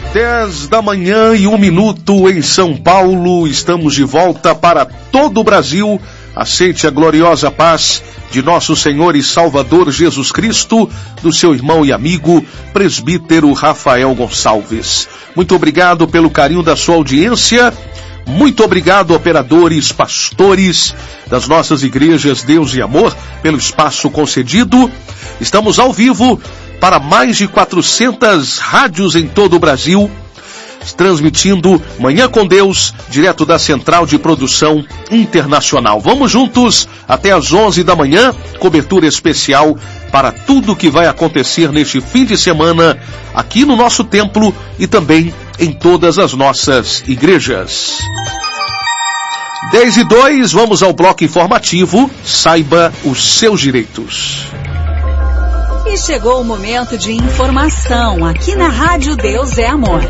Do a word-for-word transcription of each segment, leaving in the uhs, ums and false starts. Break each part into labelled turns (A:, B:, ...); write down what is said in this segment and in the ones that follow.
A: Dez da manhã e um minuto em São Paulo. Estamos de volta para todo o Brasil. Aceite a gloriosa paz de nosso Senhor e Salvador Jesus Cristo, do seu irmão e amigo, presbítero Rafael Gonçalves. Muito obrigado pelo carinho da sua audiência. Muito obrigado, operadores, pastores das nossas igrejas Deus e Amor, pelo espaço concedido. Estamos ao vivo para mais de quatrocentas rádios em todo o Brasil, transmitindo Manhã com Deus, direto da Central de Produção Internacional. Vamos juntos até às onze da manhã, cobertura especial para tudo que vai acontecer neste fim de semana aqui no nosso templo e também em todas as nossas igrejas. dez e dois, vamos ao bloco informativo. Saiba os seus direitos.
B: E chegou o momento de informação aqui na Rádio Deus é Amor.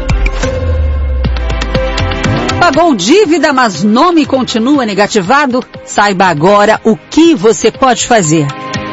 B: Pagou dívida, mas nome continua negativado? Saiba agora o que você pode fazer.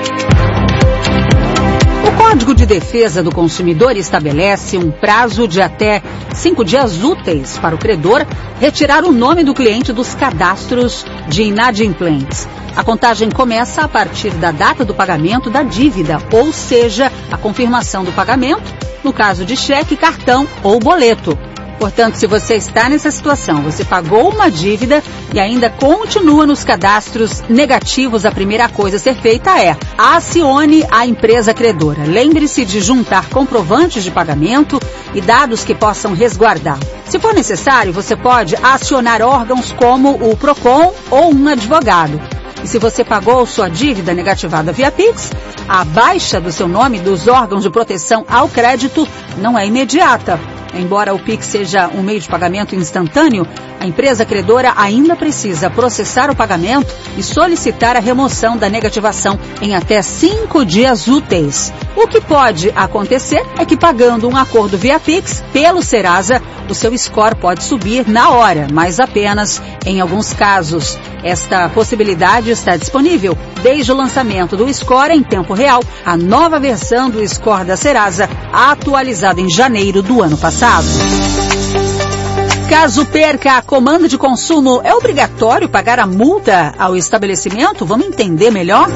B: O Código de Defesa do Consumidor estabelece um prazo de até cinco dias úteis para o credor retirar o nome do cliente dos cadastros de inadimplentes. A contagem começa a partir da data do pagamento da dívida, ou seja, a confirmação do pagamento, no caso de cheque, cartão ou boleto. Portanto, se você está nessa situação, você pagou uma dívida e ainda continua nos cadastros negativos, a primeira coisa a ser feita é acione a empresa credora. Lembre-se de juntar comprovantes de pagamento e dados que possam resguardar. Se for necessário, você pode acionar órgãos como o PROCON ou um advogado. E se você pagou sua dívida negativada via Pix, a baixa do seu nome dos órgãos de proteção ao crédito não é imediata. Embora o Pix seja um meio de pagamento instantâneo, a empresa credora ainda precisa processar o pagamento e solicitar a remoção da negativação em até cinco dias úteis. O que pode acontecer é que, pagando um acordo via Pix pelo Serasa, o seu score pode subir na hora, mas apenas em alguns casos. Esta possibilidade está disponível desde o lançamento do score em tempo real, a nova versão do score da Serasa, atualizada em janeiro do ano passado. Caso perca a comanda de consumo, é obrigatório pagar a multa ao estabelecimento? Vamos entender melhor?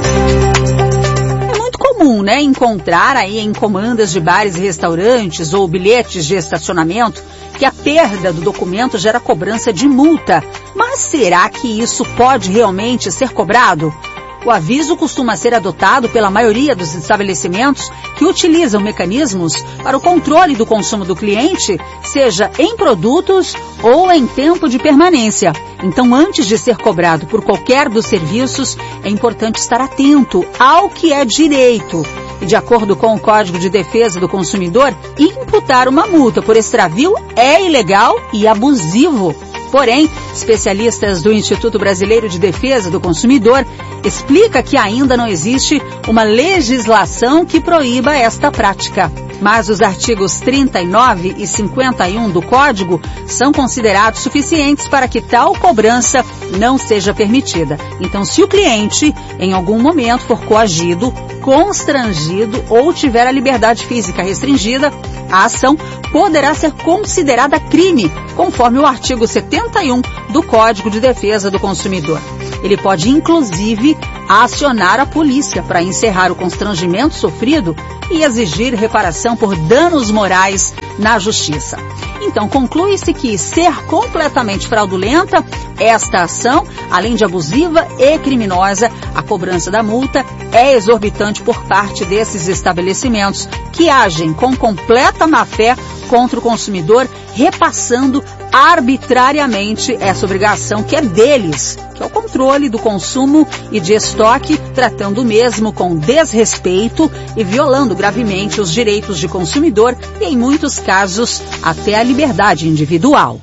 B: É muito comum, né, encontrar aí em comandas de bares e restaurantes ou bilhetes de estacionamento que a perda do documento gera cobrança de multa. Mas será que isso pode realmente ser cobrado? O aviso costuma ser adotado pela maioria dos estabelecimentos que utilizam mecanismos para o controle do consumo do cliente, seja em produtos ou em tempo de permanência. Então, antes de ser cobrado por qualquer dos serviços, é importante estar atento ao que é direito. E, de acordo com o Código de Defesa do Consumidor, imputar uma multa por extravio é ilegal e abusivo. Porém, especialistas do Instituto Brasileiro de Defesa do Consumidor explicam que ainda não existe uma legislação que proíba esta prática. Mas os artigos trinta e nove e cinquenta e um do Código são considerados suficientes para que tal cobrança não seja permitida. Então, se o cliente, em algum momento, for coagido, constrangido ou tiver a liberdade física restringida, a ação poderá ser considerada crime, conforme o artigo setenta e um do Código de Defesa do Consumidor. Ele pode, inclusive, acionar a polícia para encerrar o constrangimento sofrido e exigir reparação por danos morais na justiça. Então, conclui-se que ser completamente fraudulenta, esta ação, além de abusiva e criminosa, a cobrança da multa é exorbitante por parte desses estabelecimentos que agem com completa má-fé contra o consumidor, repassando arbitrariamente essa obrigação que é deles, que é o controle do consumo e de estoque, tratando o mesmo com desrespeito e violando gravemente os direitos de consumidor e, em muitos casos, até a liberdade individual.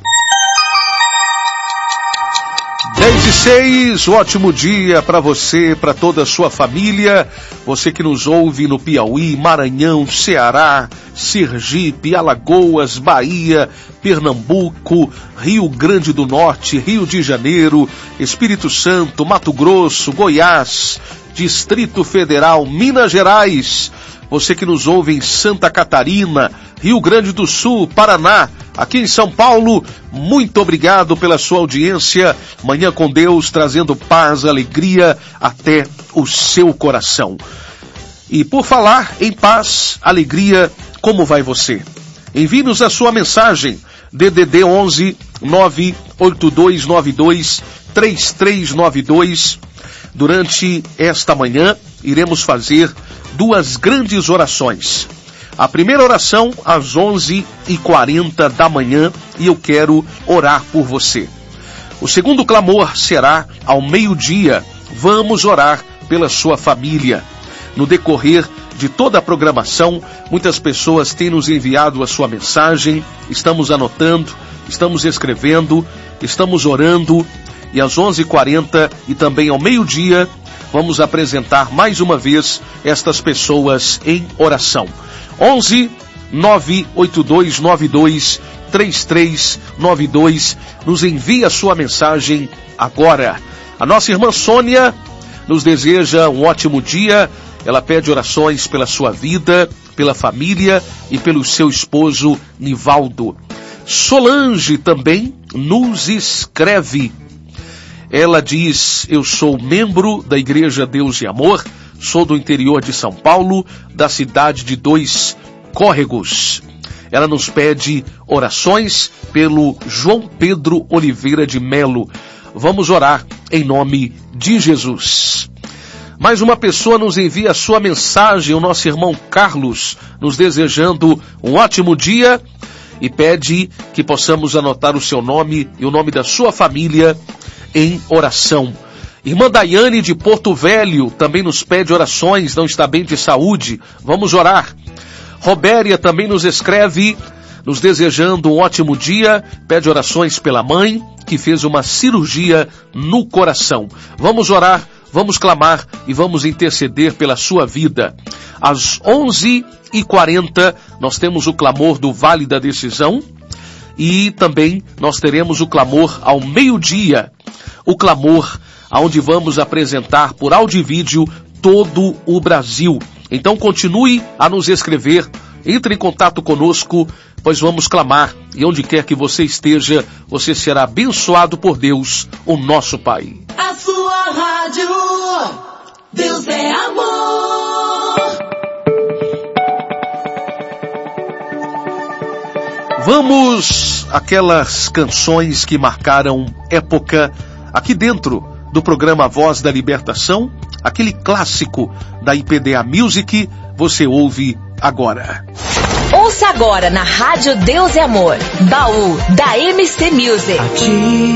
A: dez e seis, um ótimo dia para você, para toda a sua família. Você que nos ouve no Piauí, Maranhão, Ceará, Sergipe, Alagoas, Bahia, Pernambuco, Rio Grande do Norte, Rio de Janeiro, Espírito Santo, Mato Grosso, Goiás, Distrito Federal, Minas Gerais. Você que nos ouve em Santa Catarina, Rio Grande do Sul, Paraná, Aqui em São Paulo, muito obrigado pela sua audiência. Manhã com Deus, trazendo paz, alegria até o seu coração. E por falar em paz, alegria, como vai você? Envie-nos a sua mensagem, D D D onze, nove oito dois nove dois, três três nove dois. Durante esta manhã, iremos fazer duas grandes orações. A primeira oração, às onze e quarenta da manhã, e eu quero orar por você. O segundo clamor será ao meio-dia. Vamos orar pela sua família. No decorrer de toda a programação, muitas pessoas têm nos enviado a sua mensagem, estamos anotando, estamos escrevendo, estamos orando, e às onze e quarenta e também ao meio-dia, vamos apresentar mais uma vez estas pessoas em oração. onze, nove oito dois nove dois, três três nove dois, nos envie a sua mensagem agora. A nossa irmã Sônia nos deseja um ótimo dia. Ela pede orações pela sua vida, pela família e pelo seu esposo Nivaldo. Solange também nos escreve. Ela diz: eu sou membro da Igreja Deus e Amor, sou do interior de São Paulo, da cidade de Dois Córregos. Ela nos pede orações pelo João Pedro Oliveira de Melo. Vamos orar em nome de Jesus. Mais uma pessoa nos envia a sua mensagem, o nosso irmão Carlos, nos desejando um ótimo dia e pede que possamos anotar o seu nome e o nome da sua família em oração. Irmã Daiane de Porto Velho também nos pede orações, não está bem de saúde. Vamos orar. Robéria também nos escreve, nos desejando um ótimo dia, pede orações pela mãe, que fez uma cirurgia no coração. Vamos orar, vamos clamar e vamos interceder pela sua vida. Às onze e quarenta, nós temos o clamor do Vale da Decisão e também nós teremos o clamor ao meio-dia, o clamor onde vamos apresentar por áudio e vídeo todo o Brasil. Então continue a nos escrever, entre em contato conosco, pois vamos clamar, e onde quer que você esteja, você será abençoado por Deus, o nosso Pai.
C: A sua rádio, Deus é amor.
A: Vamos àquelas canções que marcaram época aqui dentro do programa Voz da Libertação, aquele clássico da I P D A Music, você ouve agora.
D: Ouça agora na Rádio Deus é Amor, Baú da M C Music.
C: Aqui